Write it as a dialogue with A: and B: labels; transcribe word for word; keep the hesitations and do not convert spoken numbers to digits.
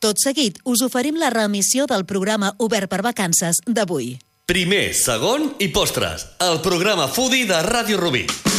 A: Tot seguit, us oferim la reemissió del programa Obert per Vacances d'avui.
B: Primer, segon i postres. El programa Foodie de Ràdio Rubí.